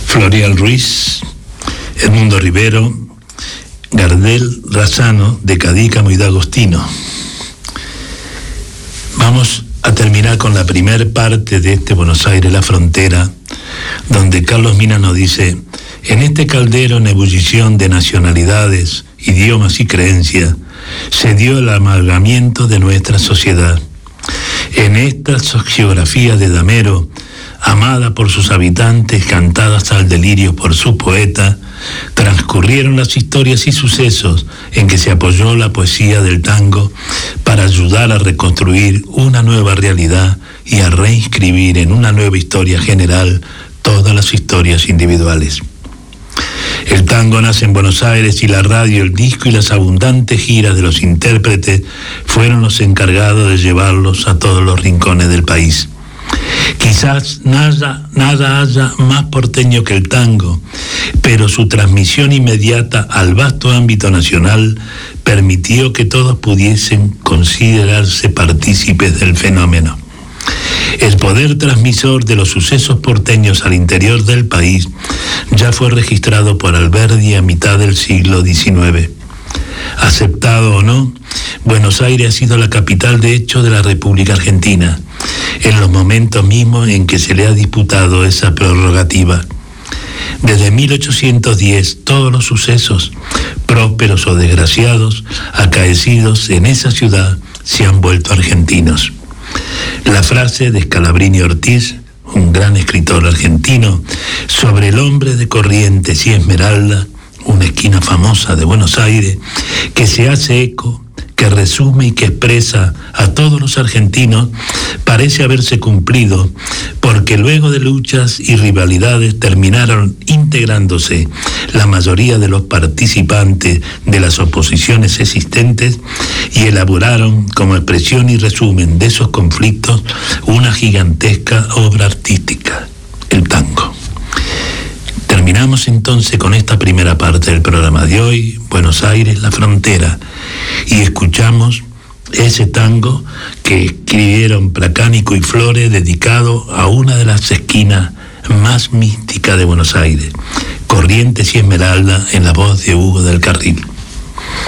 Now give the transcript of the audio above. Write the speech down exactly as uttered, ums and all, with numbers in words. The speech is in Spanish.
Florial Ruiz, Edmundo Rivero, Gardel Razano, de Cadícamo y D'Agostino. Vamos a terminar con la primer parte de este Buenos Aires, la frontera, donde Carlos Mina nos dice: en este caldero en ebullición de nacionalidades, idiomas y creencias, se dio el amalgamiento de nuestra sociedad. En esta geografía de Damero, amada por sus habitantes, cantadas al delirio por su poeta, transcurrieron las historias y sucesos en que se apoyó la poesía del tango para ayudar a reconstruir una nueva realidad y a reinscribir en una nueva historia general todas las historias individuales. El tango nace en Buenos Aires y la radio, el disco y las abundantes giras de los intérpretes fueron los encargados de llevarlos a todos los rincones del país. Quizás nada, nada haya más porteño que el tango, pero su transmisión inmediata al vasto ámbito nacional permitió que todos pudiesen considerarse partícipes del fenómeno. El poder transmisor de los sucesos porteños al interior del país ya fue registrado por Alberdi a mitad del siglo diecinueve. Aceptado o no, Buenos Aires ha sido la capital de hecho de la República Argentina, en los momentos mismos en que se le ha disputado esa prerrogativa. Desde mil ochocientos diez, todos los sucesos, prósperos o desgraciados, acaecidos en esa ciudad, se han vuelto argentinos. La frase de Scalabrini Ortiz, un gran escritor argentino, sobre el hombre de Corrientes y Esmeralda, una esquina famosa de Buenos Aires, que se hace eco, que resume y que expresa a todos los argentinos, parece haberse cumplido, porque luego de luchas y rivalidades terminaron integrándose la mayoría de los participantes de las oposiciones existentes y elaboraron como expresión y resumen de esos conflictos una gigantesca obra artística, el tango. Terminamos entonces con esta primera parte del programa de hoy, Buenos Aires, la frontera, y escuchamos ese tango que escribieron Placánico y Flores, dedicado a una de las esquinas más místicas de Buenos Aires, Corrientes y Esmeralda, en la voz de Hugo del Carril.